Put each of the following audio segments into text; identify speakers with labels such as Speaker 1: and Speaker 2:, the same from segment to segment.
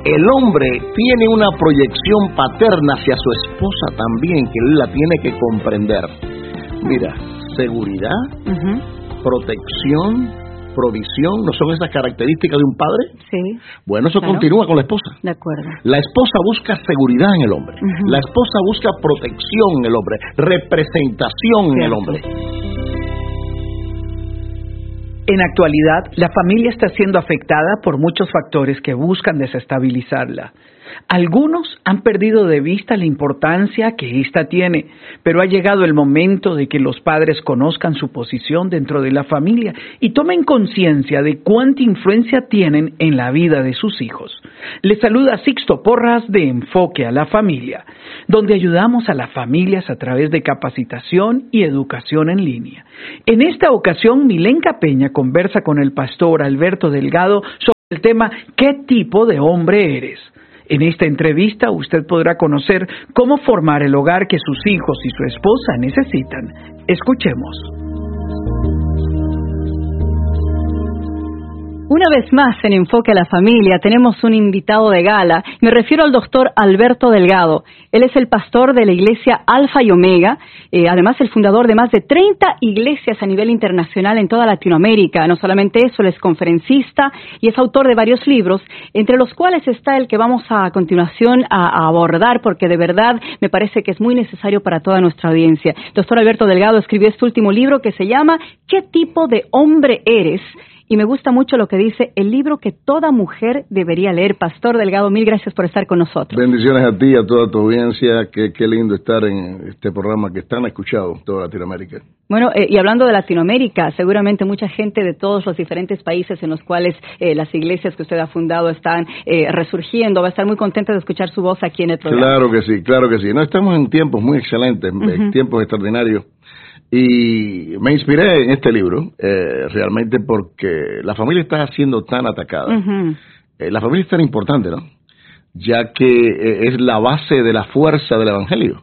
Speaker 1: el hombre tiene una proyección paterna hacia su esposa también, que él la tiene que comprender. Mira, seguridad, protección, provisión, ¿no son esas características de un padre?
Speaker 2: Sí.
Speaker 1: Bueno, eso continúa con la esposa.
Speaker 2: De acuerdo.
Speaker 1: La esposa busca seguridad en el hombre. La esposa busca protección en el hombre, representación en el hombre.
Speaker 3: En actualidad, la familia está siendo afectada por muchos factores que buscan desestabilizarla. Algunos han perdido de vista la importancia que ésta tiene, pero ha llegado el momento de que los padres conozcan su posición dentro de la familia y tomen conciencia de cuánta influencia tienen en la vida de sus hijos. Les saluda Sixto Porras de Enfoque a la Familia, donde ayudamos a las familias a través de capacitación y educación en línea. En esta ocasión, Milenka Peña conversa con el pastor Alberto Delgado sobre el tema ¿qué tipo de hombre eres? En esta entrevista usted podrá conocer cómo formar el hogar que sus hijos y su esposa necesitan. Escuchemos.
Speaker 2: Una vez más en Enfoque a la Familia tenemos un invitado de gala. Me refiero al doctor Alberto Delgado. Él es el pastor de la iglesia Alfa y Omega, además el fundador de más de 30 iglesias a nivel internacional en toda Latinoamérica. No solamente eso, él es conferencista y es autor de varios libros, entre los cuales está el que vamos a continuación a abordar, porque de verdad me parece que es muy necesario para toda nuestra audiencia. Doctor Alberto Delgado escribió este último libro que se llama ¿Qué tipo de hombre eres? Y me gusta mucho lo que dice, el libro que toda mujer debería leer. Pastor Delgado, mil gracias por estar con nosotros.
Speaker 1: Bendiciones a ti y a toda tu audiencia. Qué lindo estar en este programa que tan escuchado en toda Latinoamérica.
Speaker 2: Bueno, y hablando de Latinoamérica, seguramente mucha gente de todos los diferentes países en los cuales las iglesias que usted ha fundado están resurgiendo, va a estar muy contenta de escuchar su voz aquí en el programa.
Speaker 1: Claro que sí, claro que sí. No, estamos en tiempos muy excelentes, tiempos extraordinarios. Y me inspiré en este libro realmente porque la familia está siendo tan atacada. La familia es tan importante, ¿no? Ya que es la base de la fuerza del evangelio.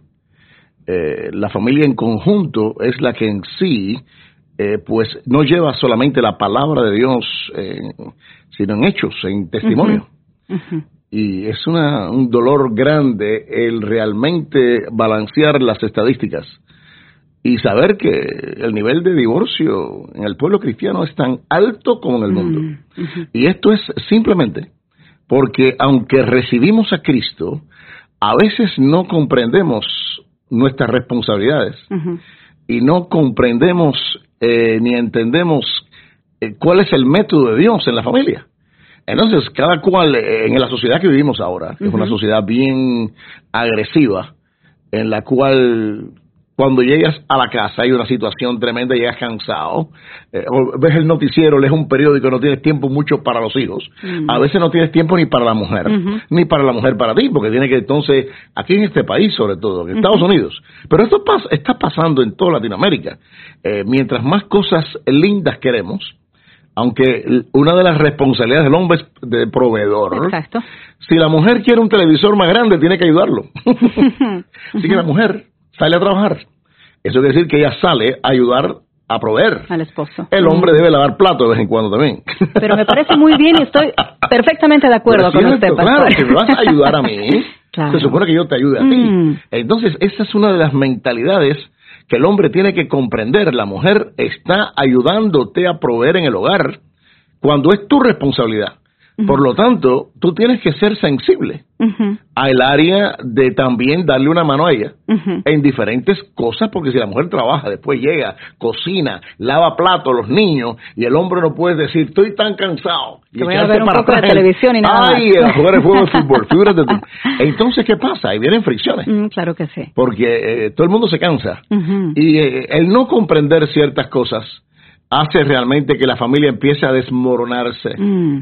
Speaker 1: La familia en conjunto es la que en sí pues no lleva solamente la palabra de Dios, sino en hechos, en testimonio. Y es un dolor grande el realmente balancear las estadísticas y saber que el nivel de divorcio en el pueblo cristiano es tan alto como en el mundo. Y esto es simplemente porque aunque recibimos a Cristo, a veces no comprendemos nuestras responsabilidades y no comprendemos ni entendemos cuál es el método de Dios en la familia. Entonces, cada cual en la sociedad que vivimos ahora, que es una sociedad bien agresiva, en la cual cuando llegas a la casa hay una situación tremenda, llegas cansado, o ves el noticiero, lees un periódico, no tienes tiempo mucho para los hijos. A veces no tienes tiempo ni para la mujer, ni para la mujer para ti, porque tiene que entonces, aquí en este país sobre todo, en Estados Unidos, pero esto está pasando en toda Latinoamérica. Mientras más cosas lindas queremos, aunque una de las responsabilidades del hombre es de proveedor.
Speaker 2: Exacto.
Speaker 1: Si la mujer quiere un televisor más grande, tiene que ayudarlo. Así que la mujer sale a trabajar. Eso quiere decir que ella sale a ayudar a proveer.
Speaker 2: Al esposo.
Speaker 1: El hombre debe lavar plato de vez en cuando también.
Speaker 2: Pero me parece muy bien y estoy perfectamente de acuerdo con usted, pastor.
Speaker 1: Claro, si me vas a ayudar a mí,
Speaker 2: claro,
Speaker 1: se supone que yo te ayude a ti. Entonces, esa es una de las mentalidades que el hombre tiene que comprender. La mujer está ayudándote a proveer en el hogar cuando es tu responsabilidad. Por lo tanto, tú tienes que ser sensible al área de también darle una mano a ella en diferentes cosas, porque si la mujer trabaja, después llega, cocina, lava platos, los niños, y el hombre no puede decir, estoy tan cansado.
Speaker 2: Que voy a ver un poco de televisión y nada más.
Speaker 1: Ay, a jugar el juego de fútbol, figúrate tú. Entonces, ¿qué pasa? Ahí vienen fricciones.
Speaker 2: Claro que sí.
Speaker 1: Porque todo el mundo se cansa. Y el no comprender ciertas cosas hace realmente que la familia empiece a desmoronarse.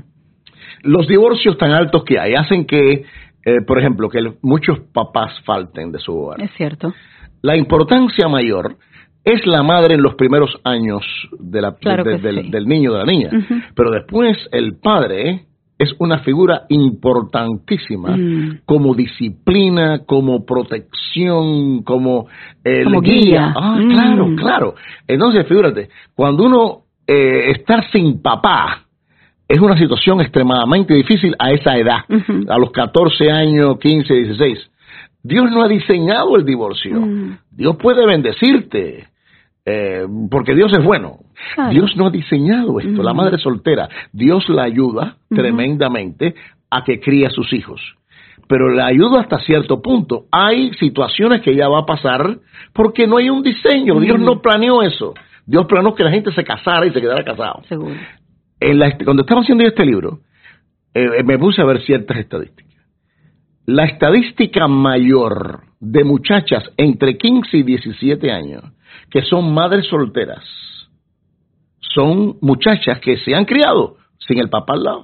Speaker 1: Los divorcios tan altos que hay hacen que, por ejemplo, que muchos papás falten de su hogar.
Speaker 2: Es cierto.
Speaker 1: La importancia mayor es la madre en los primeros años de del niño o de la niña. Pero después el padre es una figura importantísima como disciplina, como protección, como guía. Claro. Entonces, figúrate, cuando uno está sin papá, es una situación extremadamente difícil a esa edad, a los 14 años, 15, 16. Dios no ha diseñado el divorcio. Dios puede bendecirte, porque Dios es bueno. Claro. Dios no ha diseñado esto. La madre soltera, Dios la ayuda tremendamente a que críe a sus hijos. Pero la ayuda hasta cierto punto. Hay situaciones que ella va a pasar porque no hay un diseño. Dios no planeó eso. Dios planeó que la gente se casara y se quedara casado.
Speaker 2: Seguro.
Speaker 1: Cuando estaba haciendo este libro, me puse a ver ciertas estadísticas. La estadística mayor de muchachas entre 15 y 17 años que son madres solteras son muchachas que se han criado sin el papá al lado.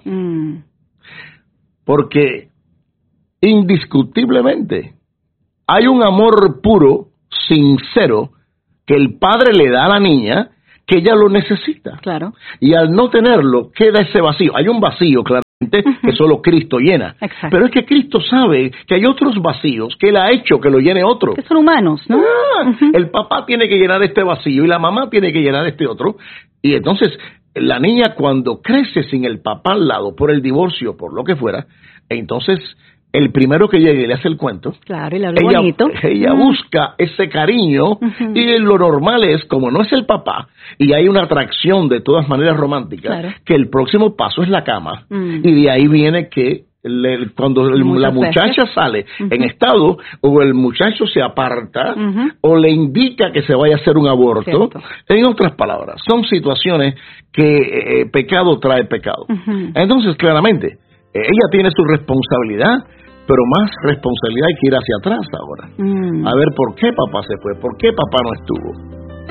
Speaker 1: Porque indiscutiblemente hay un amor puro, sincero, que el padre le da a la niña, que ella lo necesita.
Speaker 2: Claro.
Speaker 1: Y al no tenerlo, queda ese vacío. Hay un vacío, claramente, que solo Cristo llena.
Speaker 2: Exacto.
Speaker 1: Pero es que Cristo sabe que hay otros vacíos que Él ha hecho que lo llene otro.
Speaker 2: Que son humanos, ¿no?
Speaker 1: El papá tiene que llenar este vacío y la mamá tiene que llenar este otro. Y entonces, la niña cuando crece sin el papá al lado, por el divorcio, por lo que fuera, entonces el primero que llegue y le hace el cuento,
Speaker 2: claro, y le habla bonito.
Speaker 1: Ella busca ese cariño y lo normal es, como no es el papá y hay una atracción de todas maneras romántica, claro, que el próximo paso es la cama y de ahí viene que cuando la muchacha sale en estado o el muchacho se aparta o le indica que se vaya a hacer un aborto. Cierto. En otras palabras, son situaciones que pecado trae pecado. Entonces, claramente, ella tiene su responsabilidad, pero más responsabilidad hay que ir hacia atrás ahora. A ver por qué papá se fue, por qué papá no estuvo.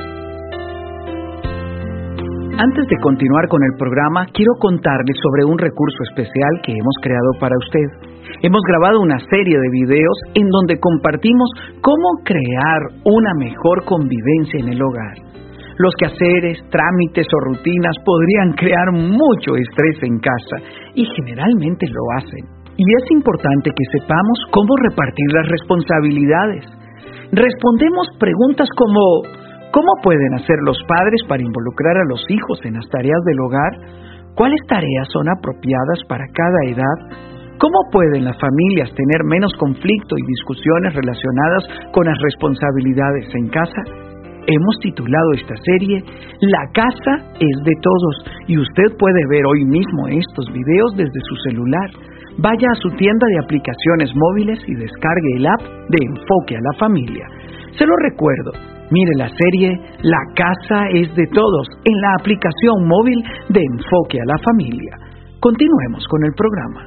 Speaker 3: Antes de continuar con el programa, quiero contarles sobre un recurso especial que hemos creado para usted. Hemos grabado una serie de videos en donde compartimos cómo crear una mejor convivencia en el hogar. Los quehaceres, trámites o rutinas podrían crear mucho estrés en casa y generalmente lo hacen. Y es importante que sepamos cómo repartir las responsabilidades. Respondemos preguntas como ¿cómo pueden hacer los padres para involucrar a los hijos en las tareas del hogar? ¿Cuáles tareas son apropiadas para cada edad? ¿Cómo pueden las familias tener menos conflicto y discusiones relacionadas con las responsabilidades en casa? Hemos titulado esta serie La casa es de todos y usted puede ver hoy mismo estos videos desde su celular. Vaya a su tienda de aplicaciones móviles y descargue el app de Enfoque a la Familia. Se lo recuerdo, mire la serie La casa es de todos en la aplicación móvil de Enfoque a la Familia. Continuemos con el programa.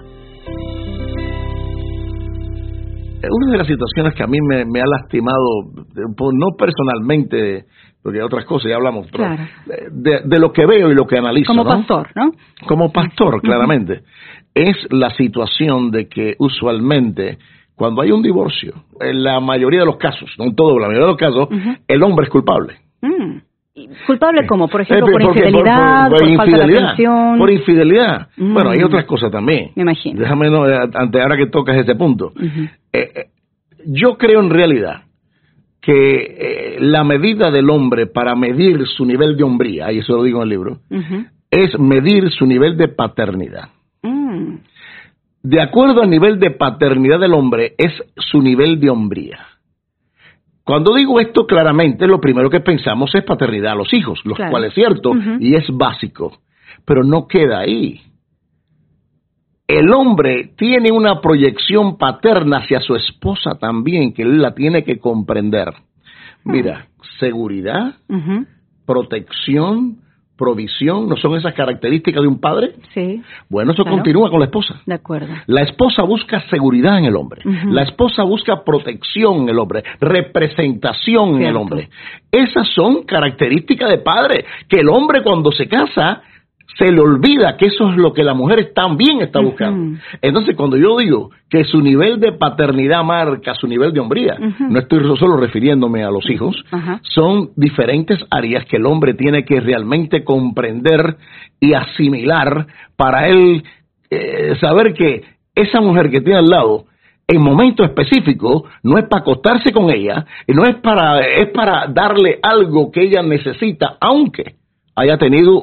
Speaker 1: Una de las situaciones que a mí me ha lastimado, no personalmente, porque hay otras cosas, ya hablamos, pero claro, de lo que veo y lo que analizo.
Speaker 2: Como pastor, ¿no?
Speaker 1: Como pastor, claramente. Es la situación de que usualmente, cuando hay un divorcio, en la mayoría de los casos, no en todo, la mayoría de los casos, el hombre es culpable.
Speaker 2: ¿Culpable cómo? Por ejemplo, por infidelidad, por falta de atención.
Speaker 1: Por infidelidad. Bueno, hay otras cosas también.
Speaker 2: Me imagino.
Speaker 1: Déjame, ahora que tocas ese punto. Yo creo en realidad que la medida del hombre para medir su nivel de hombría, y eso lo digo en el libro, es medir su nivel de paternidad. De acuerdo al nivel de paternidad del hombre, es su nivel de hombría. Cuando digo esto claramente, lo primero que pensamos es paternidad a los hijos, los cuales es cierto y es básico, pero no queda ahí. El hombre tiene una proyección paterna hacia su esposa también, que él la tiene que comprender. Mira, seguridad, protección, provisión, ¿no son esas características de un padre?
Speaker 2: Sí.
Speaker 1: Bueno, eso continúa con la esposa.
Speaker 2: De acuerdo.
Speaker 1: La esposa busca seguridad en el hombre. La esposa busca protección en el hombre, representación en el hombre. Esas son características de padre, que el hombre cuando se casa se le olvida que eso es lo que la mujer también está buscando. Entonces, cuando yo digo que su nivel de paternidad marca su nivel de hombría, no estoy solo refiriéndome a los hijos, son diferentes áreas que el hombre tiene que realmente comprender y asimilar para él saber que esa mujer que tiene al lado, en momentos específicos, no es para acostarse con ella, y no es para darle algo que ella necesita, aunque haya tenido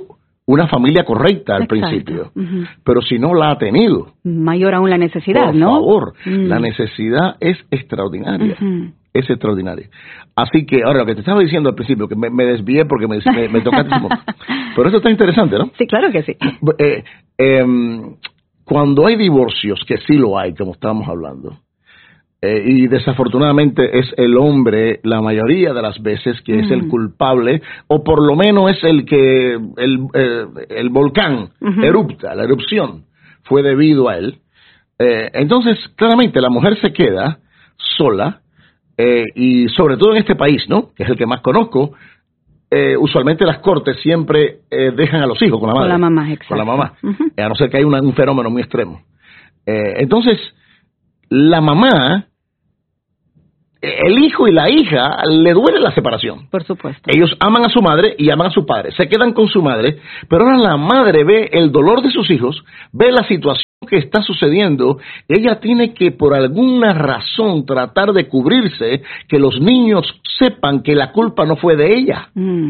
Speaker 1: una familia correcta al principio, pero si no la ha tenido,
Speaker 2: mayor aún la necesidad,
Speaker 1: por favor, la necesidad es extraordinaria. Es extraordinaria. Así que, ahora, lo que te estaba diciendo al principio, que me desvié porque me tocaste un poco. Pero eso está interesante, ¿no?
Speaker 2: Sí, claro que sí.
Speaker 1: Cuando hay divorcios, que sí lo hay, como estábamos hablando, y desafortunadamente es el hombre, la mayoría de las veces, que es el culpable, o por lo menos es el que el volcán erupta, la erupción fue debido a él. Entonces, claramente, la mujer se queda sola, y sobre todo en este país, ¿no?, que es el que más conozco, usualmente las cortes siempre dejan a los hijos con la madre.
Speaker 2: Con la mamá, exacto.
Speaker 1: Con la mamá, a no ser que haya un fenómeno muy extremo. Entonces, la mamá, el hijo y la hija le duele la separación.
Speaker 2: Por supuesto.
Speaker 1: Ellos aman a su madre y aman a su padre. Se quedan con su madre, pero ahora la madre ve el dolor de sus hijos, ve la situación que está sucediendo. Ella tiene que, por alguna razón, tratar de cubrirse, que los niños sepan que la culpa no fue de ella.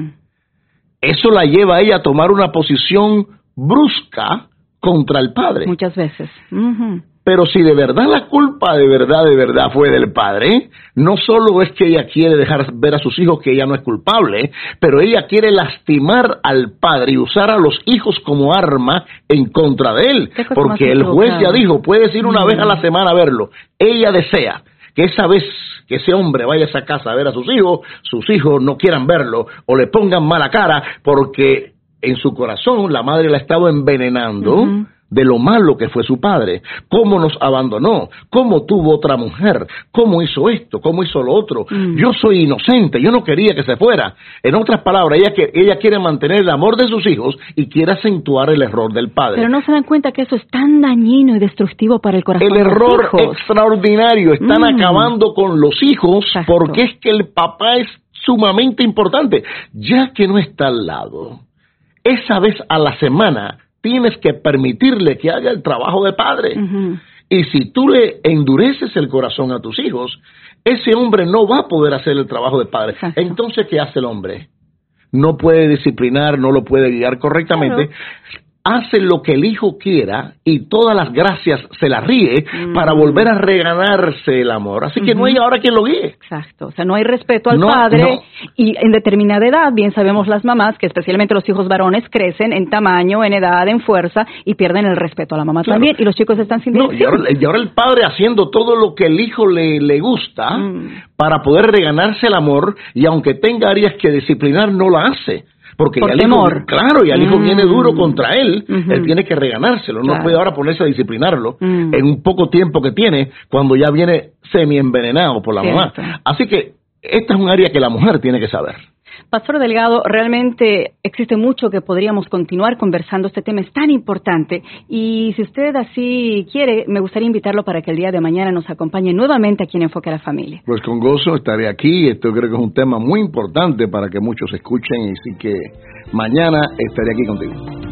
Speaker 1: Eso la lleva a ella a tomar una posición brusca contra el padre.
Speaker 2: Muchas veces.
Speaker 1: Pero si de verdad la culpa de verdad fue del padre, no solo es que ella quiere dejar ver a sus hijos que ella no es culpable, pero ella quiere lastimar al padre y usar a los hijos como arma en contra de él. Porque el juez ya dijo, puedes ir una vez a la semana a verlo. Ella desea que esa vez que ese hombre vaya a esa casa a ver a sus hijos no quieran verlo o le pongan mala cara porque en su corazón la madre la estaba envenenando de lo malo que fue su padre, cómo nos abandonó, cómo tuvo otra mujer, cómo hizo esto, cómo hizo lo otro. Yo soy inocente, yo no quería que se fuera. En otras palabras, ella quiere mantener el amor de sus hijos y quiere acentuar el error del padre.
Speaker 2: Pero no se dan cuenta que eso es tan dañino y destructivo para el corazón
Speaker 1: el
Speaker 2: de los
Speaker 1: error
Speaker 2: hijos.
Speaker 1: Extraordinario. Están acabando con los hijos.
Speaker 2: Exacto.
Speaker 1: Porque es que el papá es sumamente importante. Ya que no está al lado, esa vez a la semana tienes que permitirle que haga el trabajo de padre. Y si tú le endureces el corazón a tus hijos, ese hombre no va a poder hacer el trabajo de padre. Exacto. Entonces, ¿qué hace el hombre? No puede disciplinar, no lo puede guiar correctamente. Claro. Hace lo que el hijo quiera y todas las gracias se las ríe para volver a reganarse el amor. Así que no hay ahora quien lo guíe.
Speaker 2: Exacto. O sea, no hay respeto al padre. Y en determinada edad, bien sabemos las mamás, que especialmente los hijos varones crecen en tamaño, en edad, en fuerza y pierden el respeto a la mamá también. Y los chicos están sin dirección.
Speaker 1: Y ahora el padre haciendo todo lo que el hijo le gusta para poder reganarse el amor, y aunque tenga áreas que disciplinar, no la hace. Porque
Speaker 2: por
Speaker 1: ya
Speaker 2: temor.
Speaker 1: El hijo, claro, y el hijo viene duro contra él, él tiene que reganárselo, no puede ahora ponerse a disciplinarlo en un poco tiempo que tiene, cuando ya viene semi-envenenado por la mamá. Así que esta es un área que la mujer tiene que saber.
Speaker 2: Pastor Delgado, realmente existe mucho que podríamos continuar conversando. Este tema es tan importante y si usted así quiere, me gustaría invitarlo para que el día de mañana nos acompañe nuevamente aquí en Enfoque a la Familia.
Speaker 1: Pues con gozo estaré aquí. Esto creo que es un tema muy importante para que muchos escuchen, y así que mañana estaré aquí contigo.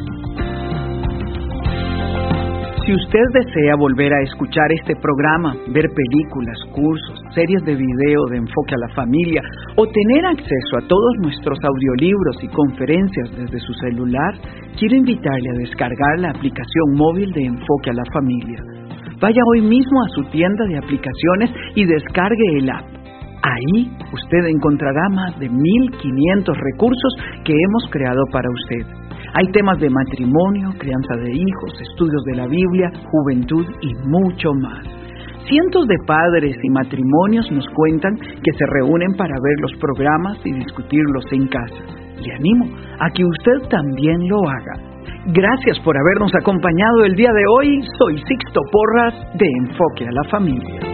Speaker 3: Si usted desea volver a escuchar este programa, ver películas, cursos, series de video de Enfoque a la Familia o tener acceso a todos nuestros audiolibros y conferencias desde su celular, quiero invitarle a descargar la aplicación móvil de Enfoque a la Familia. Vaya hoy mismo a su tienda de aplicaciones y descargue el app. Ahí usted encontrará más de 1,500 recursos que hemos creado para usted. Hay temas de matrimonio, crianza de hijos, estudios de la Biblia, juventud y mucho más. Cientos de padres y matrimonios nos cuentan que se reúnen para ver los programas y discutirlos en casa. Le animo a que usted también lo haga. Gracias por habernos acompañado el día de hoy. Soy Sixto Porras de Enfoque a la Familia.